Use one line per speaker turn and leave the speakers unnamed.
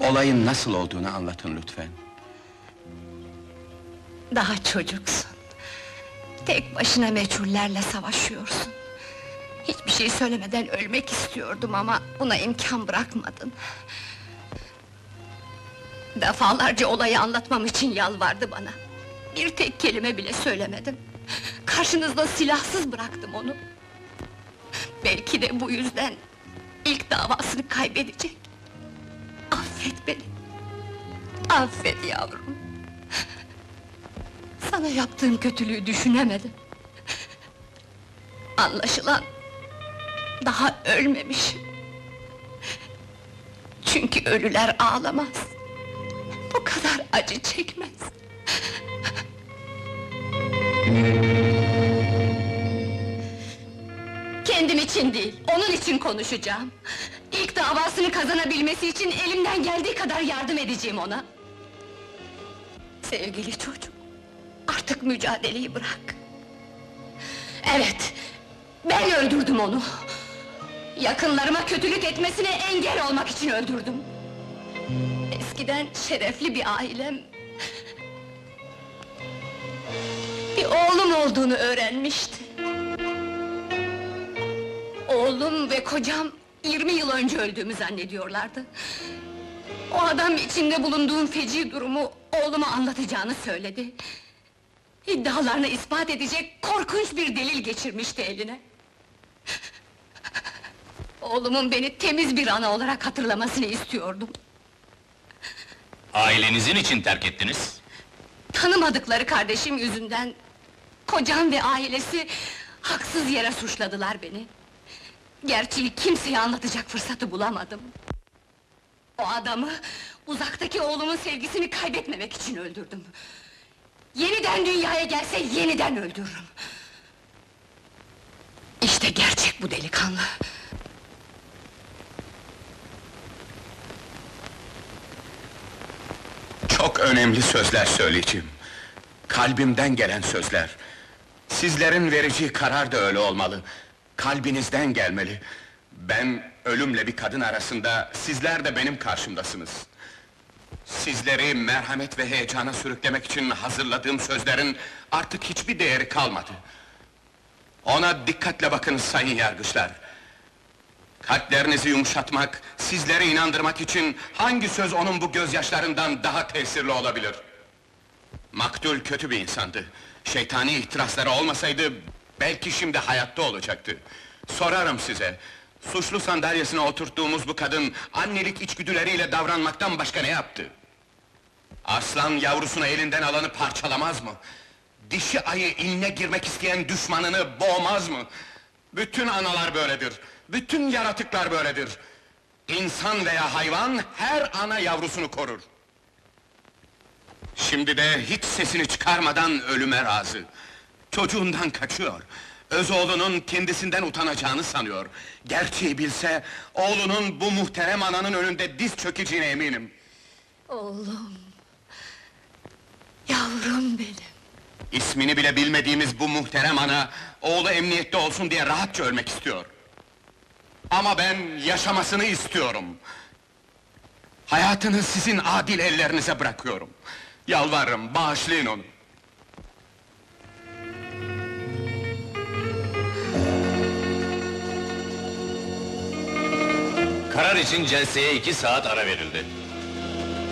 Olayın nasıl olduğunu anlatın lütfen.
Daha çocuksun. Tek başına meçhullerle savaşıyorsun. Hiçbir şey söylemeden ölmek istiyordum ama buna imkan bırakmadın. Defalarca olayı anlatmam için yalvardı bana. Bir tek kelime bile söylemedim. Karşınızda silahsız bıraktım onu. Belki de bu yüzden ilk davasını kaybedecek. Affet beni. Affet yavrum. Sana yaptığım kötülüğü düşünemedim. Anlaşılan daha ölmemişim. Çünkü ölüler ağlamaz. Bu kadar acı çekmez. Kendim için değil, onun için konuşacağım. İlk davasını kazanabilmesi için elimden geldiği kadar yardım edeceğim ona. Sevgili çocuk, artık mücadeleyi bırak. Evet, ben öldürdüm onu. Yakınlarıma kötülük etmesine engel olmak için öldürdüm. Eskiden şerefli bir ailem... bir oğlum olduğunu öğrenmişti. Oğlum ve kocam 20 yıl önce öldüğümü zannediyorlardı. O adam içinde bulunduğum feci durumu oğluma anlatacağını söyledi. İddialarını ispat edecek korkunç bir delil geçirmişti eline. Oğlumun beni temiz bir ana olarak hatırlamasını istiyordum.
Ailenizin için terk ettiniz?
Tanımadıkları kardeşim yüzünden... kocam ve ailesi haksız yere suçladılar beni. Gerçeği kimseye anlatacak fırsatı bulamadım. O adamı, uzaktaki oğlumun sevgisini kaybetmemek için öldürdüm. Yeniden dünyaya gelse yeniden öldürürüm. İşte gerçek bu delikanlı.
Çok önemli sözler söyleyeceğim. Kalbimden gelen sözler. Sizlerin vereceği karar da öyle olmalı. Kalbinizden gelmeli. Ben ölümle bir kadın arasında, sizler de benim karşımdasınız. Sizleri merhamet ve heyecana sürüklemek için hazırladığım sözlerin artık hiçbir değeri kalmadı. Ona dikkatle bakınız sayın yargıçlar. Kalplerinizi yumuşatmak, sizleri inandırmak için hangi söz onun bu gözyaşlarından daha tesirli olabilir? Maktul kötü bir insandı. Şeytani ihtirasları olmasaydı belki şimdi hayatta olacaktı. Sorarım size, suçlu sandalyesine oturttuğumuz bu kadın annelik içgüdüleriyle davranmaktan başka ne yaptı? Aslan yavrusunu elinden alanı parçalamaz mı? Dişi ayı inine girmek isteyen düşmanını boğmaz mı? Bütün analar böyledir. Bütün yaratıklar böyledir. İnsan veya hayvan her ana yavrusunu korur. Şimdi de hiç sesini çıkarmadan ölüme razı. Çocuğundan kaçıyor. Öz oğlunun kendisinden utanacağını sanıyor. Gerçeği bilse, oğlunun bu muhterem ananın önünde diz çökeceğine eminim.
Oğlum... yavrum benim.
İsmini bile bilmediğimiz bu muhterem ana, oğlu emniyette olsun diye rahatça ölmek istiyor. Ama ben yaşamasını istiyorum. Hayatını sizin adil ellerinize bırakıyorum. Yalvarırım, bağışlayın onu.
Karar için celseye 2 saat ara verildi.